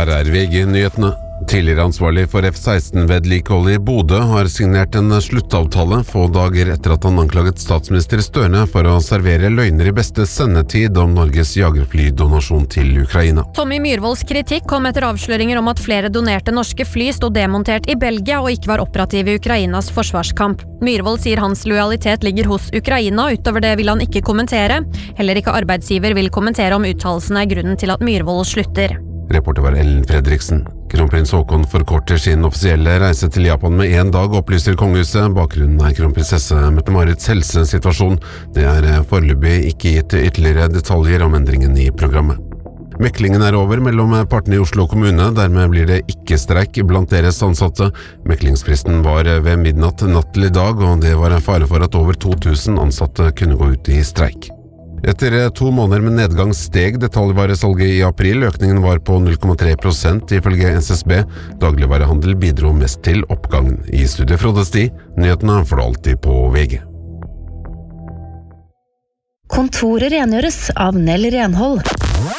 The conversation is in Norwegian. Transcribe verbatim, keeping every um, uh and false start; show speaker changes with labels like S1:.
S1: Her er V G-nyhetene. Tidligere ansvarlig for F seksten-vedlikeholdet i Bodø har signert en sluttavtale få dager etter at han anklaget statsminister Støre for å servere løgner i beste sendetid om Norges jagerflydonasjon til Ukraina.
S2: Tommy Myrvolds kritikk kom etter avsløringer om at flere donerte norske fly stod demontert i Belgia og ikke var operative i Ukrainas forsvarskamp. Myrvold sier hans lojalitet ligger hos Ukraina, utover det vil han ikke kommentere. Heller ikke arbeidsgiver vil kommentere om uttalelsene er grunnen til at Myrvold slutter.
S1: Reporter var Ellen Fredriksen. Kronprins Haakon forkorter sin offisielle reise til Japan med en dag, opplyser kongehuset. Bakgrunnen er kronprinsesse Mette-Marits helsesituasjon. Det er foreløpig ikke gitt ytterligere detaljer om endringen i programmet. Meklingen er over mellom partene i Oslo kommune, dermed blir det ikke streik blant deres ansatte. Meklingsfristen var ved midnatt natt til i dag, og det var en fare for at over to tusen ansatte kunne gå ut i streik. Etter to måneder med nedgang steg detaljvaresalget i april. Økningen var på null komma tre prosent ifølge S S B. Dagligvarehandel bidro mest til oppgangen. I studiet Frode Sti, nyhetene får du alltid på V G.
S3: Kontoret rengjøres av Nell Renhold.